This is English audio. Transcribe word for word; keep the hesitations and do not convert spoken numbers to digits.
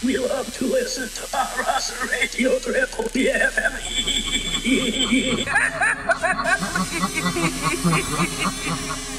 We love to listen to Arras Radio Triple B F M.